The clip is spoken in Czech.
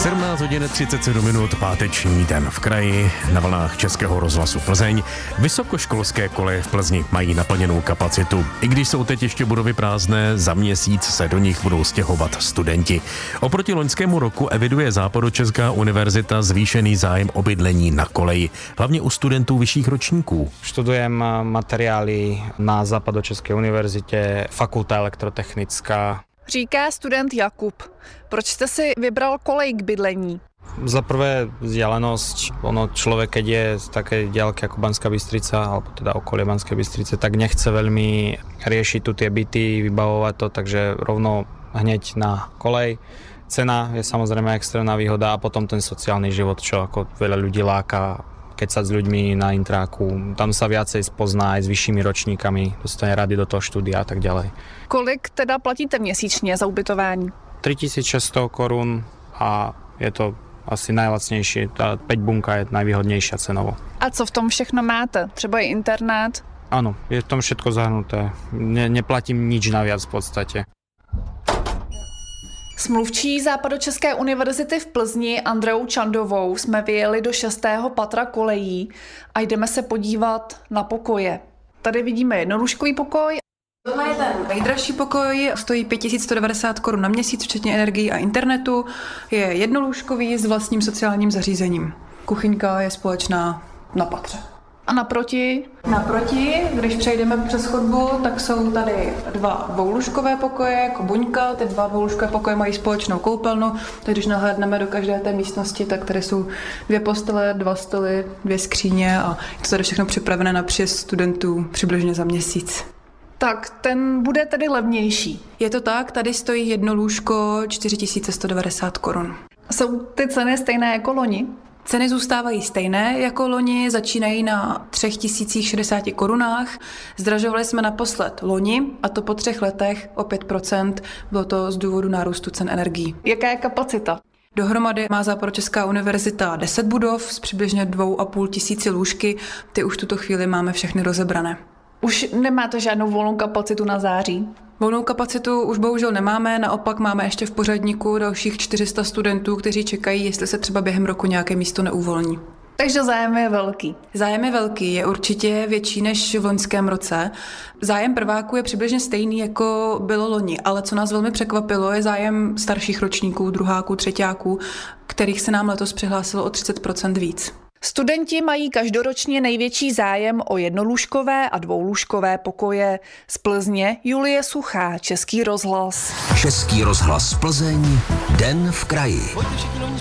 17 hodin 37 minut, páteční den v kraji, na vlnách Českého rozhlasu Plzeň. Vysokoškolské koleje v Plzni mají naplněnou kapacitu. I když jsou teď ještě budovy prázdné, za měsíc se do nich budou stěhovat studenti. Oproti loňskému roku eviduje Západočeská univerzita zvýšený zájem o bydlení na koleji, hlavně u studentů vyšších ročníků. Študujem materiály na Západočeské univerzitě, fakulta elektrotechnická. Říká student Jakub. Proč jste si vybral kolej k bydlení? Za prvé vzdialenosť, človek, keď je z takej diaľky ako Banská Bystrica, alebo teda okolie Banskej Bystrice, tak nechce veľmi riešiť tu tie byty, vybavovať to, takže rovno hneď na kolej. Cena je samozrejme extrémna výhoda a potom ten sociálny život, čo ako veľa ľudí láka, keď sa s ľuďmi na intráku, tam sa viacej spozná aj s vyššími ročníkami, dostane rady do toho štúdia a tak ďalej. Kolik teda platíte měsíčně za ubytování? 3600 korun a je to asi najlacnejšie. Tá 5 bunka je najvýhodnejšia cenovo. A co v tom všechno máte? Třeba i internet? Áno, je v tom všetko zahrnuté. Neplatím nič naviac v podstate. S mluvčí Západočeské univerzity v Plzni Andreou Čandovou jsme vyjeli do 6. patra kolejí a jdeme se podívat na pokoje. Tady vidíme jednolůžkový pokoj. Tohle je ten nejdražší pokoj, stojí 5190 korun na měsíc, včetně energií a internetu. Je jednolůžkový s vlastním sociálním zařízením. Kuchyňka je společná na patře. A naproti? Naproti, když přejdeme přes chodbu, tak jsou tady 2 dvoulůžkové pokoje, jako buňka. Ty 2 dvoulůžkové pokoje mají společnou koupelnu. Tak když nahlédneme do každé té místnosti, tak tady jsou 2 postele, 2 stoly, 2 skříně a je to tady všechno připravené na příjezd studentů přibližně za měsíc. Tak ten bude tedy levnější. Je to tak, tady stojí jedno lůžko 4190 korun. Jsou ty ceny stejné jako loni? Ceny zůstávají stejné jako loni, začínají na 3060 korunách. Zdražovali jsme naposled loni, a to po 3 letech o 5%. Bylo to z důvodu nárůstu cen energií. Jaká je kapacita? Dohromady má Západočeská univerzita 10 budov s přibližně 2500 lůžky. Ty už v tuto chvíli máme všechny rozebrané. Už nemáte žádnou volnou kapacitu na září? Volnou kapacitu už bohužel nemáme, naopak máme ještě v pořadníku dalších 400 studentů, kteří čekají, jestli se třeba během roku nějaké místo neuvolní. Takže zájem je velký. Zájem je velký, je určitě větší než v loňském roce. Zájem prváků je přibližně stejný, jako bylo loni, ale co nás velmi překvapilo, je zájem starších ročníků, druháků, třeťáků, kterých se nám letos přihlásilo o 30% víc. Studenti mají každoročně největší zájem o jednolůžkové a dvoulůžkové pokoje. Z Plzně Julie Suchá, Český rozhlas. Český rozhlas Plzeň, den v kraji.